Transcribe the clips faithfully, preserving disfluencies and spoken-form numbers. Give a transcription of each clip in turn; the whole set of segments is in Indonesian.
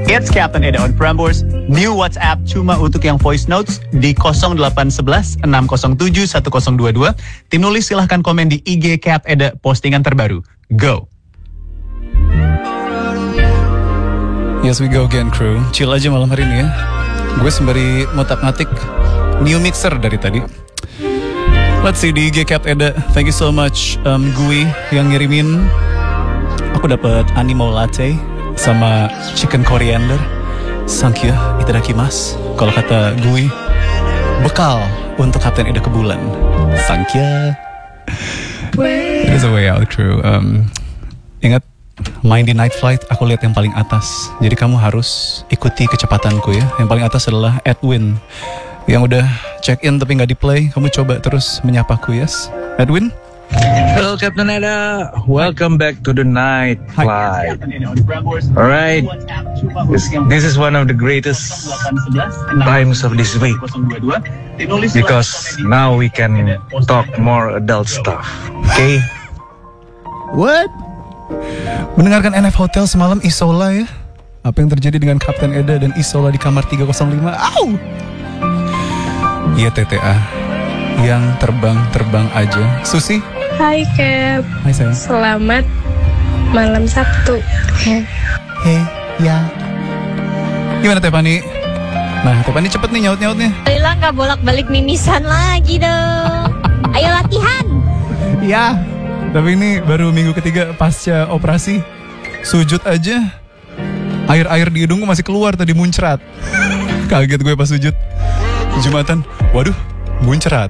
It's Captain Eda on Prambors. New WhatsApp cuma untuk yang voice notes di nol delapan satu satu enam nol tujuh satu nol dua dua. Tim nulis silahkan komen di I G Cap Eda postingan terbaru. Go! Yes, we go again, crew. Chill aja malam hari ini ya. Gue sembari ngotak-ngatik new mixer dari tadi. Let's see di I G Cap Eda. Thank you so much, um, Gui yang ngirimin. Aku dapat animo latte sama chicken coriander. Thank you, itadakimasu. Kalau kata Gui, bekal untuk Kapten Eda ke bulan. Thank you. There's a way out, crew. Um, ingat, main di Night Flight, aku lihat yang paling atas. Jadi kamu harus ikuti kecepatanku ya. Yang paling atas adalah Edwin. Yang udah check in tapi nggak di play, kamu coba terus menyapaku, yes? Edwin? Hello, Captain Eda. Welcome back to the Night Flight. Alright, this, this is one of the greatest times of this week because now we can talk more adult stuff. Okay? What? Mendengarkan N F Hotel semalam Isola ya? Apa yang terjadi dengan Kapten Eda dan Isola di kamar tiga nol lima? Au! Iya T T A yang terbang-terbang aja. Susi? Hai Cap. Hai sayang. Selamat malam Sabtu. Hei, ya. Gimana Teh Pani? Nah, Teh Pani cepet nih nyaut-nyautnya. Lila nggak bolak-balik mimisan lagi dong. Ayo latihan. Ya. Tapi ini baru minggu ketiga pasca operasi. Sujud aja, air-air di hidungku masih keluar tadi muncrat. Kaget gue pas sujud Jumatan. Waduh, muncrat.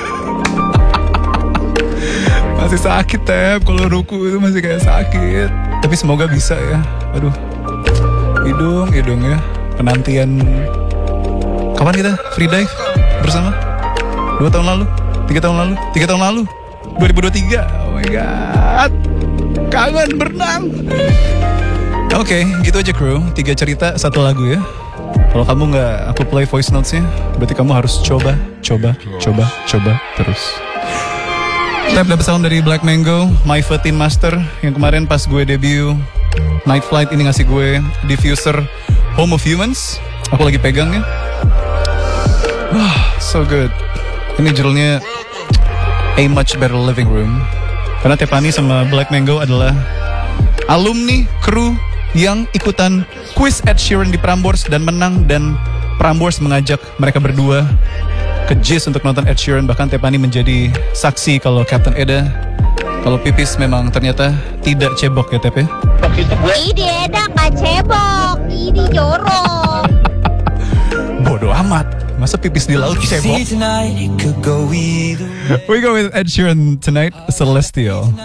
Masih sakit Tep, kalau ruku itu masih kayak sakit. Tapi semoga bisa ya. Aduh, hidung, hidung ya. Penantian. Kapan kita free dive bersama? Dua tahun lalu? Tiga tahun lalu? Tiga tahun lalu? dua ribu dua puluh tiga. Oh my god, kangen berenang. Oke, okay, gitu aja crew. Tiga cerita, satu lagu ya. Kalau kamu nggak aku play voice notesnya, berarti kamu harus coba, coba, coba, coba terus. Tap dapat salam dari Black Mango, My Fatin Master, yang kemarin pas gue debut Night Flight ini ngasih gue diffuser Home of Humans. Aku lagi pegang ya. Wah, so good. Ini judulnya A Much Better Living Room. Karena Tepani sama Black Mango adalah alumni kru yang ikutan quiz Ed Sheeran di Prambors dan menang, dan Prambors mengajak mereka berdua ke Jizz untuk nonton Ed Sheeran. Bahkan Tepani menjadi saksi kalau Captain Eda, kalau pipis memang ternyata tidak cebok ya Tepe. Ini Eda gak cebok, ini jorok. Bodoh amat, masa pipis di laut cebok. We go with Ed Sheeran tonight, Celestial.